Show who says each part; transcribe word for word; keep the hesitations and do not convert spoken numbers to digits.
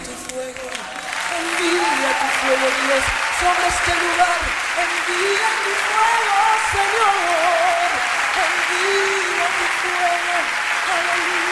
Speaker 1: tu fuego, envía tu fuego, Dios, sobre este lugar. Envía tu fuego, Señor, envía tu fuego.